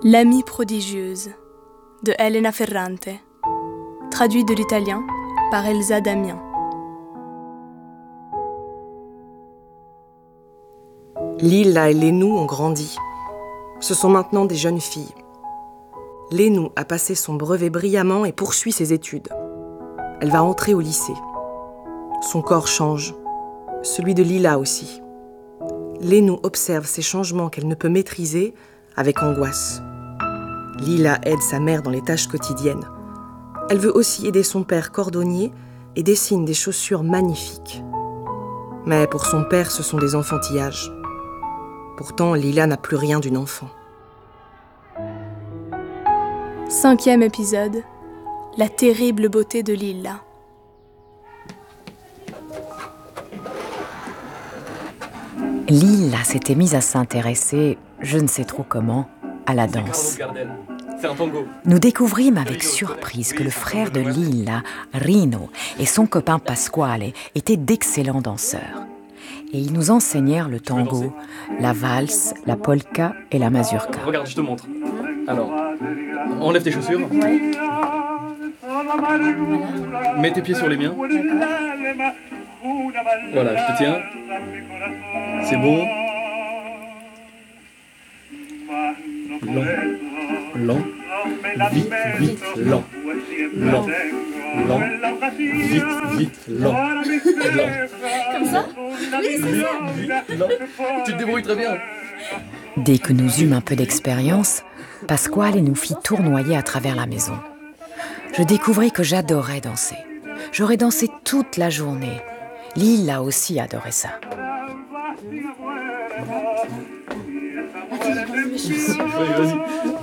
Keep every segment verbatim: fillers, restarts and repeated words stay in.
L'amie prodigieuse de Elena Ferrante, traduit de l'italien par Elsa Damien. Lila et Lénou ont grandi. Ce sont maintenant des jeunes filles. Lénou a passé son brevet brillamment et poursuit ses études. Elle va entrer au lycée. Son corps change, celui de Lila aussi. Lénou observe ces changements qu'elle ne peut maîtriser avec angoisse. Lila aide sa mère dans les tâches quotidiennes. Elle veut aussi aider son père cordonnier et dessine des chaussures magnifiques. Mais pour son père, ce sont des enfantillages. Pourtant, Lila n'a plus rien d'une enfant. Cinquième épisode, la terrible beauté de Lila. Lila s'était mise à s'intéresser, je ne sais trop comment, à la danse. Nous découvrîmes avec surprise que le frère de Lila, Rino, et son copain Pasquale étaient d'excellents danseurs. Et ils nous enseignèrent le tango, la valse, la polka et la mazurka. Regarde, je te montre. Alors, enlève tes chaussures. Ouais. Mets tes pieds sur les miens. Voilà, je te tiens. C'est bon. Lent, lent, vite, vite, lent, lent, lent, vite, vite, lent, lent. Comme ça? Oui, c'est ça. Vite, lent. Tu te débrouilles très bien. Dès que nous eûmes un peu d'expérience, Pasquale nous fit tournoyer à travers la maison. Je découvris que j'adorais danser. J'aurais dansé toute la journée. Lila aussi adorait ça. Attends, je remets mes chaussures. Vas-y, vas-y.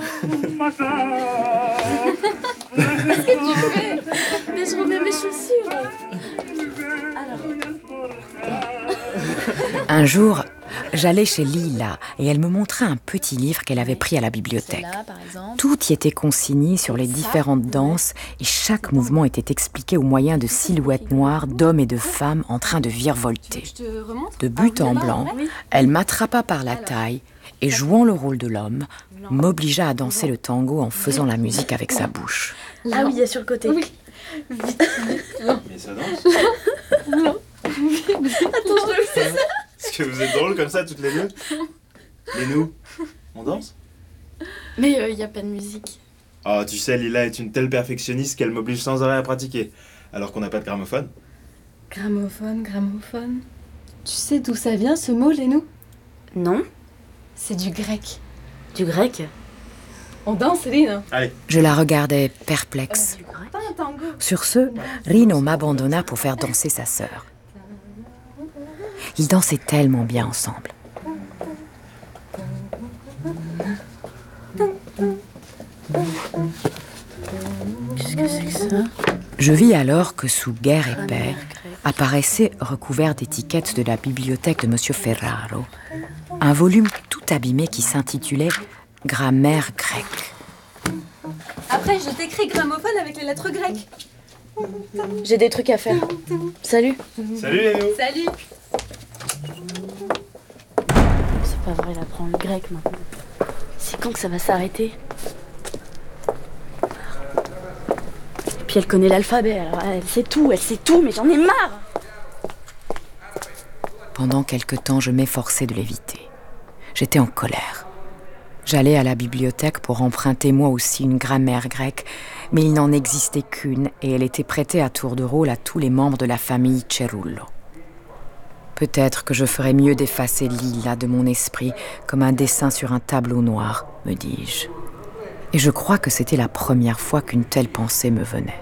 Qu'est-ce que tu fais? Mais je remets mes chaussures. Alors. Un jour, j'allais chez Lila et elle me montrait un petit livre qu'elle avait pris à la bibliothèque. Là, par exemple. Tout y était consigné sur les différentes danses et chaque mouvement était expliqué au moyen de silhouettes noires d'hommes et de femmes en train de virevolter. Je te remonte. De but Ah, en oui, blanc, oui. elle m'attrapa par la taille et, jouant le rôle de l'homme, m'obligea à danser le tango en faisant la musique avec sa bouche. Ah oui, il y a sur le côté. Oui. Vite, vite. Mais ça danse. Attends, je le fais. Est-ce que vous êtes drôles comme ça toutes les deux? Et nous, on danse? Mais il euh, n'y a pas de musique. Oh, tu sais, Lila est une telle perfectionniste qu'elle m'oblige sans arrêt à pratiquer. Alors qu'on n'a pas de gramophone. Gramophone, gramophone. Tu sais d'où ça vient ce mot, Lénou? Non. C'est du grec. Du grec? On danse, Lénou? Allez. Je la regardais perplexe. Du grec? Pas un tango. Sur ce, Rino m'abandonna pour faire danser sa sœur. Ils dansaient tellement bien ensemble. Qu'est-ce que c'est que ça? Je vis alors que sous Guerre et Paix apparaissait, recouvert d'étiquettes de la bibliothèque de Monsieur Ferraro, un volume tout abîmé qui s'intitulait « Grammaire grecque ». Après, je t'écris gramophone avec les lettres grecques. J'ai des trucs à faire. Salut. Salut les nous. Salut. C'est pas vrai, elle apprend le grec maintenant. C'est quand que ça va s'arrêter? Et puis elle connaît l'alphabet, alors elle sait tout, elle sait tout, mais j'en ai marre. Pendant quelque temps, je m'efforçais de l'éviter. J'étais en colère. J'allais à la bibliothèque pour emprunter moi aussi une grammaire grecque, mais il n'en existait qu'une et elle était prêtée à tour de rôle à tous les membres de la famille Cerullo. Peut-être que je ferais mieux d'effacer Lila de mon esprit comme un dessin sur un tableau noir, me dis-je. Et je crois que c'était la première fois qu'une telle pensée me venait.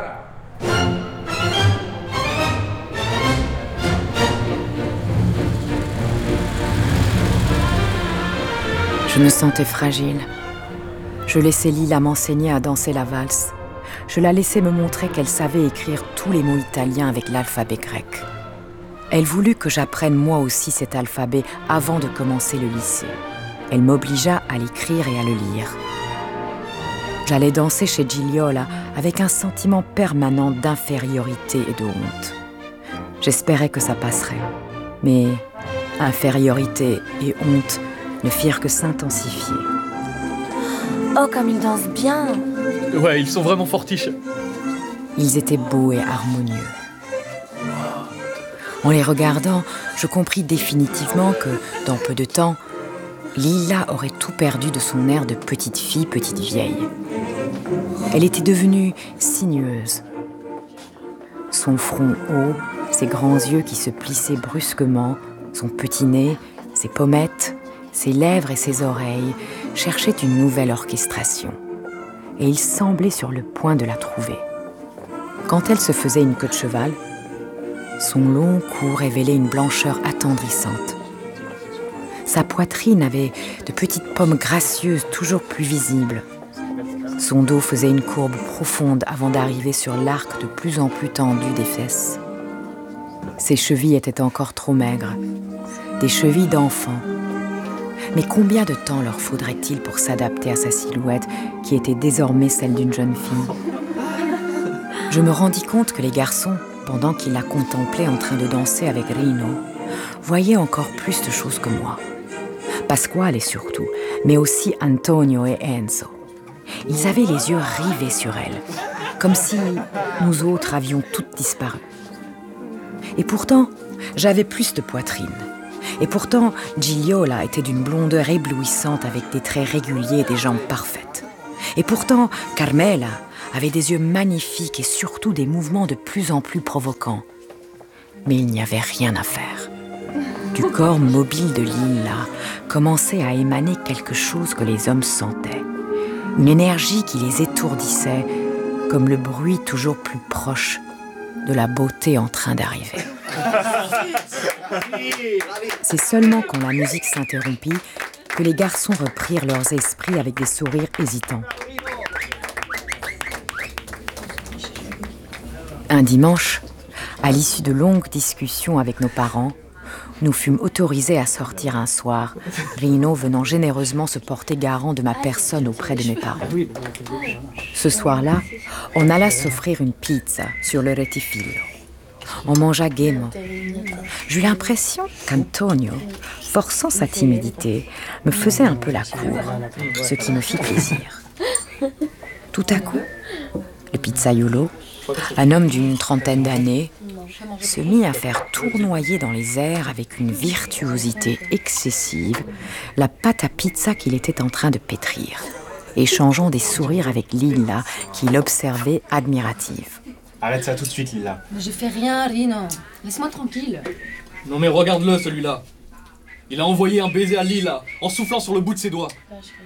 Je me sentais fragile. Je laissais Lila m'enseigner à danser la valse. Je la laissais me montrer qu'elle savait écrire tous les mots italiens avec l'alphabet grec. Elle voulut que j'apprenne moi aussi cet alphabet avant de commencer le lycée. Elle m'obligea à l'écrire et à le lire. J'allais danser chez Gigliola avec un sentiment permanent d'infériorité et de honte. J'espérais que ça passerait. Mais infériorité et honte ne firent que s'intensifier. Oh, comme ils dansent bien. Ouais, ils sont vraiment fortiches. Ils étaient beaux et harmonieux. En les regardant, je compris définitivement que, dans peu de temps, Lila aurait tout perdu de son air de petite fille, petite vieille. Elle était devenue sinueuse. Son front haut, ses grands yeux qui se plissaient brusquement, son petit nez, ses pommettes, ses lèvres et ses oreilles cherchaient une nouvelle orchestration. Et il semblait sur le point de la trouver. Quand elle se faisait une queue de cheval, son long cou révélait une blancheur attendrissante. Sa poitrine avait de petites pommes gracieuses toujours plus visibles. Son dos faisait une courbe profonde avant d'arriver sur l'arc de plus en plus tendu des fesses. Ses chevilles étaient encore trop maigres, des chevilles d'enfant. Mais combien de temps leur faudrait-il pour s'adapter à sa silhouette qui était désormais celle d'une jeune fille ? Je me rendis compte que les garçons, pendant qu'ils la contemplaient en train de danser avec Rino, voyaient encore plus de choses que moi. Pasquale surtout, mais aussi Antonio et Enzo. Ils avaient les yeux rivés sur elle, comme si nous autres avions toutes disparu. Et pourtant, j'avais plus de poitrine. Et pourtant, Gigliola était d'une blondeur éblouissante avec des traits réguliers et des jambes parfaites. Et pourtant, Carmela avait des yeux magnifiques et surtout des mouvements de plus en plus provoquants. Mais il n'y avait rien à faire. Du corps mobile de Lila commençait à émaner quelque chose que les hommes sentaient. Une énergie qui les étourdissait, comme le bruit toujours plus proche de la beauté en train d'arriver. C'est seulement quand la musique s'interrompit que les garçons reprirent leurs esprits avec des sourires hésitants. Un dimanche, à l'issue de longues discussions avec nos parents, nous fûmes autorisés à sortir un soir, Rino venant généreusement se porter garant de ma personne auprès de mes parents. Ce soir-là, on alla s'offrir une pizza sur le Rettifilo. On mangea gaiement. J'eus l'impression qu'Antonio, forçant sa timidité, me faisait un peu la cour, ce qui me fit plaisir. Tout à coup, le pizzaiolo, un homme d'une trentaine d'années, se mit à faire tournoyer dans les airs avec une virtuosité excessive la pâte à pizza qu'il était en train de pétrir, échangeant des sourires avec Lila qui l'observait admirative. Arrête ça tout de suite, Lila. Mais je fais rien, Rino. Laisse-moi tranquille. Non mais regarde-le celui-là. Il a envoyé un baiser à Lila en soufflant sur le bout de ses doigts.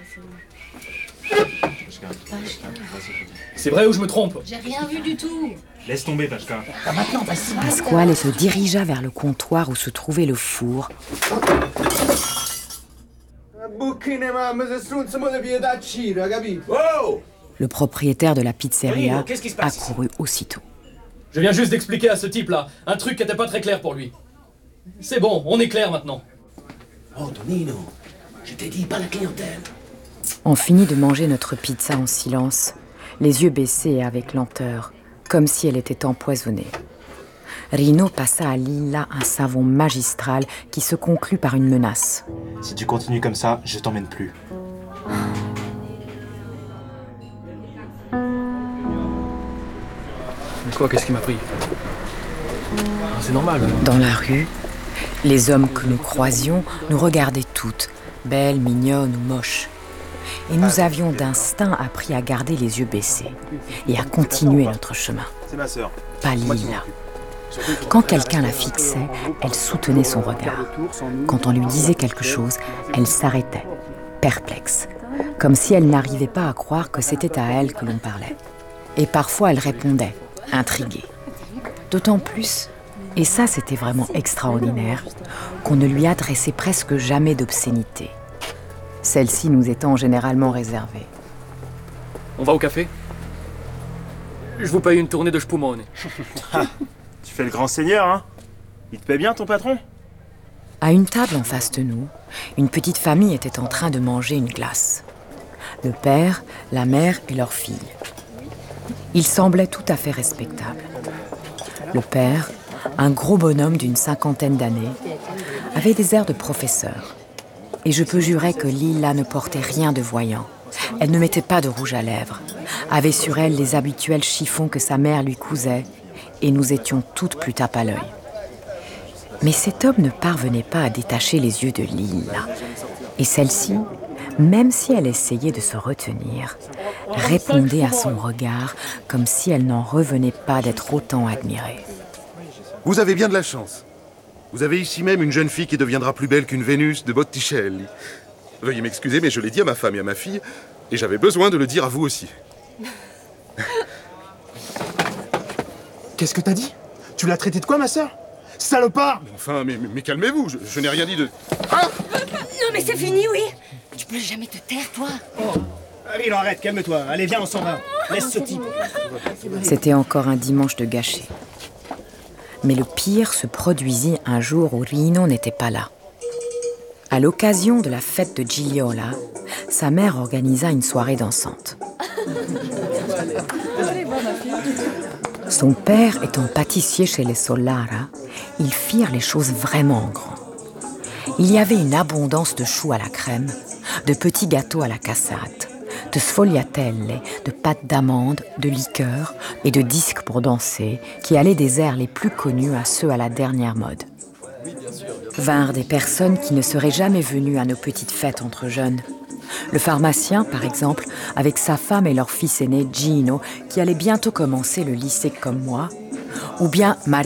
C'est vrai ou je me trompe? J'ai rien vu du tout. Laisse tomber, Pachka. Pasquale se dirigea vers le comptoir où se trouvait le four. Le propriétaire de la pizzeria accourut aussitôt. Je viens juste d'expliquer à ce type-là un truc qui n'était pas très clair pour lui. C'est bon, on est clair maintenant. Oh, Tonino, je t'ai dit pas la clientèle. On finit de manger notre pizza en silence, les yeux baissés et avec lenteur, comme si elle était empoisonnée. Rino passa à Lila un savon magistral qui se conclut par une menace. Si tu continues comme ça, je t'emmène plus. Mais quoi, qu'est-ce qui m'a pris? C'est normal. Dans la rue, les hommes que nous croisions nous regardaient toutes, belles, mignonnes ou moches. Et nous avions d'instinct appris à garder les yeux baissés et à continuer notre chemin. C'est ma sœur. Pas Lila. Quand quelqu'un la fixait, elle soutenait son regard. Quand on lui disait quelque chose, elle s'arrêtait, perplexe, comme si elle n'arrivait pas à croire que c'était à elle que l'on parlait. Et parfois elle répondait, intriguée. D'autant plus, et ça c'était vraiment extraordinaire, qu'on ne lui adressait presque jamais d'obscénité. Celles-ci nous étant généralement réservées. On va au café? Je vous paye une tournée de spumone. Tu fais le grand seigneur, hein? Il te paie bien, ton patron? À une table en face de nous, une petite famille était en train de manger une glace. Le père, la mère et leur fille. Ils semblaient tout à fait respectables. Le père, un gros bonhomme d'une cinquantaine d'années, avait des airs de professeur. Et je peux jurer que Lila ne portait rien de voyant. Elle ne mettait pas de rouge à lèvres, avait sur elle les habituels chiffons que sa mère lui cousait, et nous étions toutes plus tape à l'œil. Mais cet homme ne parvenait pas à détacher les yeux de Lila. Et celle-ci, même si elle essayait de se retenir, répondait à son regard comme si elle n'en revenait pas d'être autant admirée. Vous avez bien de la chance. Vous avez ici même une jeune fille qui deviendra plus belle qu'une Vénus de Botticelli. Veuillez m'excuser, mais je l'ai dit à ma femme et à ma fille, et j'avais besoin de le dire à vous aussi. Qu'est-ce que t'as dit? Tu l'as traité de quoi, ma sœur? Salopard! Enfin, mais, mais, mais calmez-vous, je, je n'ai rien dit de... Ah! Non mais c'est fini, oui. Tu peux jamais te taire, toi. Oh. Allez, arrête, calme-toi. Allez, viens, on s'en va. Laisse ce type. C'était encore un dimanche de gâché. Mais le pire se produisit un jour où Rino n'était pas là. À l'occasion de la fête de Gigliola, sa mère organisa une soirée dansante. Son père étant pâtissier chez les Sollara, ils firent les choses vraiment en grand. Il y avait une abondance de choux à la crème, de petits gâteaux à la cassate, de sfogliatelle, de pâtes d'amande, de liqueurs et de disques pour danser, qui allaient des airs les plus connus à ceux à la dernière mode. Vinrent des personnes qui ne seraient jamais venues à nos petites fêtes entre jeunes. Le pharmacien, par exemple, avec sa femme et leur fils aîné Gino, qui allait bientôt commencer le lycée comme moi, ou bien Maria